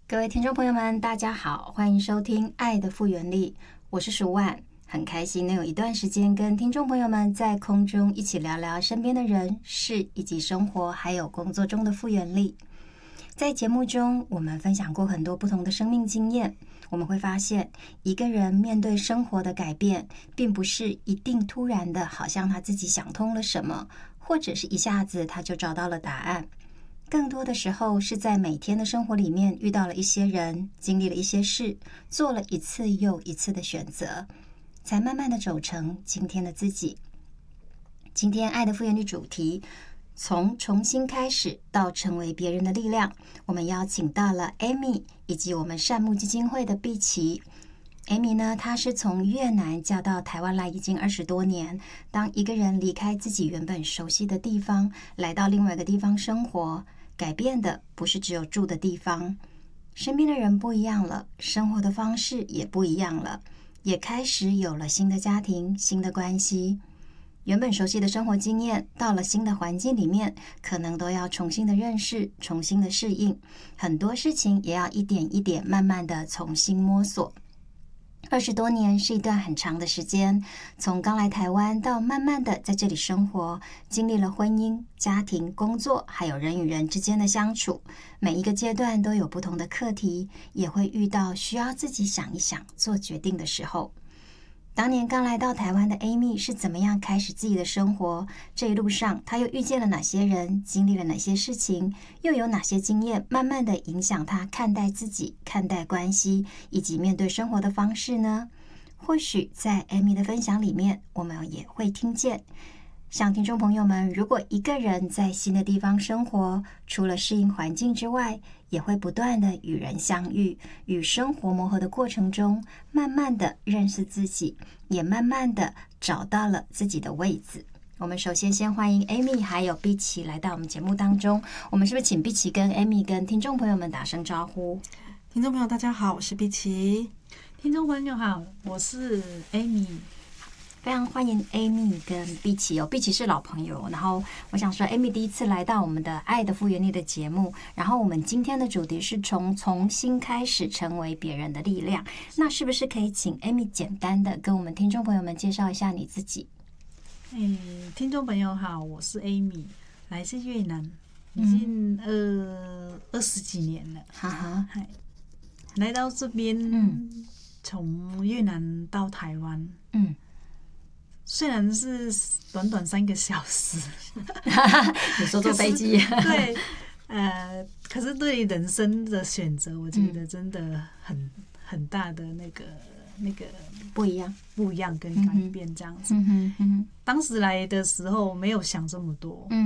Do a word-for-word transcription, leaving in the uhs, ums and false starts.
各位听众朋友们，大家好，欢迎收听《爱的复原力》，我是舒婉，很开心能有一段时间跟听众朋友们在空中一起聊聊身边的人事以及生活还有工作中的复原力。在节目中，我们分享过很多不同的生命经验，我们会发现一个人面对生活的改变，并不是一定突然的，好像他自己想通了什么，或者是一下子他就找到了答案。更多的时候是在每天的生活里面遇到了一些人，经历了一些事，做了一次又一次的选择，才慢慢的走成今天的自己。今天爱的复原力主题，从重新开始到成为别人的力量，我们邀请到了 Amy 以及我们善牧基金会的碧琪。Amy 呢，她是从越南嫁到台湾来已经二十多年。当一个人离开自己原本熟悉的地方，来到另外一个地方生活，改变的不是只有住的地方，身边的人不一样了，生活的方式也不一样了，也开始有了新的家庭、新的关系。原本熟悉的生活经验，到了新的环境里面，可能都要重新的认识、重新的适应，很多事情也要一点一点慢慢的重新摸索。二十多年是一段很长的时间，从刚来台湾到慢慢的在这里生活，经历了婚姻、家庭、工作，还有人与人之间的相处，每一个阶段都有不同的课题，也会遇到需要自己想一想、做决定的时候。当年刚来到台湾的 Amy 是怎么样开始自己的生活？这一路上，她又遇见了哪些人？经历了哪些事情？又有哪些经验慢慢的影响她看待自己、看待关系，以及面对生活的方式呢？或许在 Amy 的分享里面，我们也会听见。像听众朋友们，如果一个人在新的地方生活，除了适应环境之外，也会不断的与人相遇，与生活磨合的过程中，慢慢的认识自己，也慢慢的找到了自己的位置。我们首先先欢迎 Amy 还有碧琪来到我们节目当中。我们是不是请碧琪跟 Amy 跟听众朋友们打声招呼？ 听众朋友大家好，我是碧琪。 听众朋友好，我是 Amy。 非常欢迎 Amy 跟碧琪哦，碧琪是老朋友，然后我想说 Amy 第一次来到我们的爱的复原力的节目，然后我们今天的主题是从重新开始成为别人的力量，那是不是可以请 Amy 简单的跟我们听众朋友们介绍一下你自己？ 哎，听众朋友好，我是 Amy， 来自越南，已经呃二十几年了， 哈哈， 来到这边，嗯，从越南到台湾，嗯。虽然是短短三个小时， 你说坐飞机， 对，呃，可是对人生的选择，我觉得真的很很大的那个那个不一样， 不一样跟改变这样子。嗯哼嗯哼，当时来的时候没有想这么多，嗯。